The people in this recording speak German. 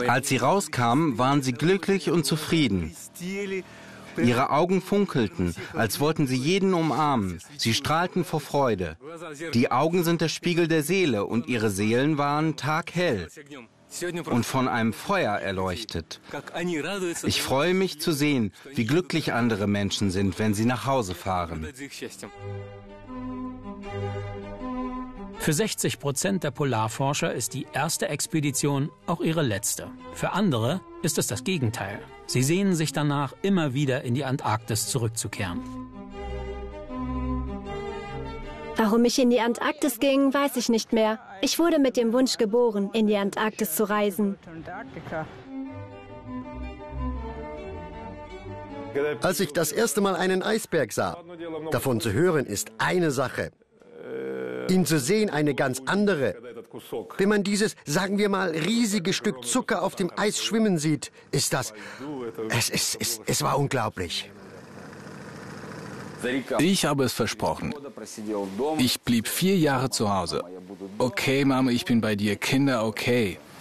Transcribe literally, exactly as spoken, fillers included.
Als sie rauskamen, waren sie glücklich und zufrieden. Ihre Augen funkelten, als wollten sie jeden umarmen. Sie strahlten vor Freude. Die Augen sind der Spiegel der Seele und ihre Seelen waren taghell und von einem Feuer erleuchtet. Ich freue mich zu sehen, wie glücklich andere Menschen sind, wenn sie nach Hause fahren. Für sechzig Prozent der Polarforscher ist die erste Expedition auch ihre letzte. Für andere ist es das Gegenteil. Sie sehnen sich danach, immer wieder in die Antarktis zurückzukehren. Warum ich in die Antarktis ging, weiß ich nicht mehr. Ich wurde mit dem Wunsch geboren, in die Antarktis zu reisen. Als ich das erste Mal einen Eisberg sah, davon zu hören ist eine Sache. Ihn zu sehen eine ganz andere. Wenn man dieses, sagen wir mal, riesige Stück Zucker auf dem Eis schwimmen sieht, ist das... Es, es, es, es war unglaublich. Ich habe es versprochen. Ich blieb vier Jahre zu Hause. Okay, Mama, ich bin bei dir. Kinder, okay.